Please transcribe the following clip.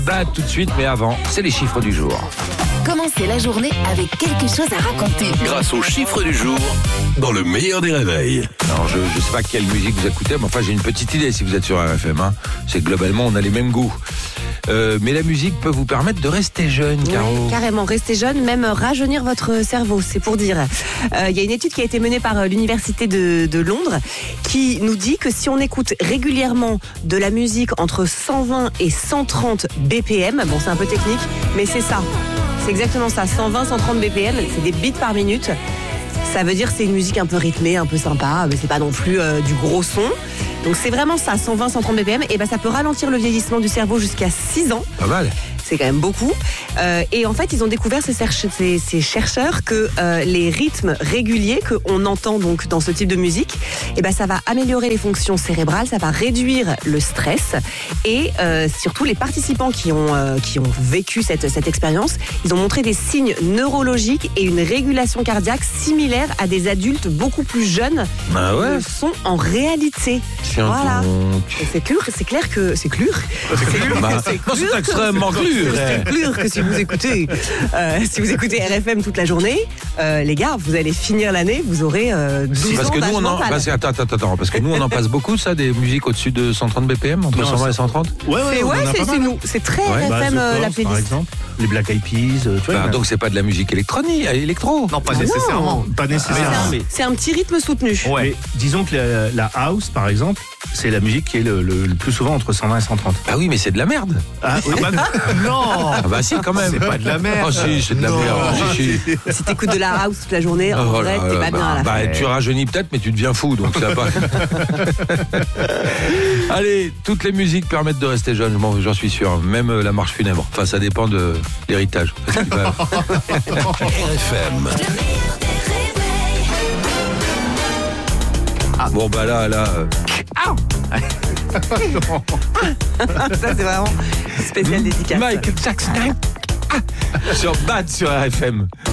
Bah tout de suite, mais avant, c'est les chiffres du jour. Commencez la journée avec quelque chose à raconter. Grâce aux chiffres du jour, dans le meilleur des réveils. Alors je sais pas quelle musique vous écoutez, mais enfin j'ai une petite idée si vous êtes sur RFM. C'est que globalement on a les mêmes goûts. Mais la musique peut vous permettre de rester jeune, Caro. Ouais, carrément, rester jeune, même rajeunir votre cerveau, c'est pour dire. Il y a une étude qui a été menée par l'Université de Londres qui nous dit que si on écoute régulièrement de la musique entre 120 et 130 BPM, bon c'est un peu technique, mais c'est ça. C'est exactement ça, 120, 130 BPM, c'est des beats par minute. Ça veut dire que c'est une musique un peu rythmée, un peu sympa, mais c'est pas non plus du gros son. Donc c'est vraiment ça, 120, 130 BPM, et ben ça peut ralentir le vieillissement du cerveau jusqu'à 6 ans. Pas mal. C'est quand même beaucoup. Et en fait, ils ont découvert, ces chercheurs, que les rythmes réguliers qu'on entend donc dans ce type de musique, et ben ça va améliorer les fonctions cérébrales, ça va réduire le stress. Et surtout, les participants qui ont vécu cette expérience, ils ont montré des signes neurologiques et une régulation cardiaque similaire à des adultes beaucoup plus jeunes Bah ouais. le sont en réalité. Tiens Voilà. donc. Et c'est clair que c'est Bah, non, c'est extrêmement clair. C'est clair que si vous écoutez RFM toute la journée, les gars, vous allez finir l'année, vous aurez 12 Parce ans que nous on d'âge en mental. parce que nous on en passe beaucoup ça, des musiques au-dessus de 130 BPM, entre 120 et 130. C'est nous, c'est très Ouais. RFM la par playlist. exemple, les Black Eyed Peas, tu vois. Donc c'est pas de la musique électronique, électro. non, pas Ah nécessairement. non. Pas nécessairement, mais C'est un petit rythme soutenu. mais disons que la house, par exemple, c'est la musique qui est le plus souvent entre 120 et 130. Ah oui, mais c'est de la merde. Ah, oui, non. Ah bah si quand même. C'est pas de la merde. Oh si, c'est de la Non. merde. Si. Si t'écoutes de la house toute la journée, en Oh vrai, là t'es là, pas bien à la fin. tu rajeunis peut-être, mais tu deviens fou, donc ça va pas. Allez, toutes les musiques permettent de rester jeune, j'en suis sûr. Même la marche funèbre. Enfin, ça dépend de l'héritage. RFM. Bon bah là. Ça, c'est vraiment spécial dédicace. Michael Jackson. Sur Bad sur RFM.